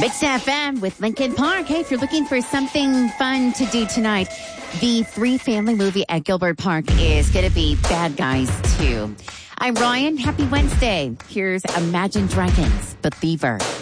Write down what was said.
Mix FM with Lincoln Park. Hey, if you're looking for something fun to do tonight, the 3-family movie at Gilbert Park is going to be Bad Guys 2. I'm Ryan. Happy Wednesday. Here's Imagine Dragons, Believer.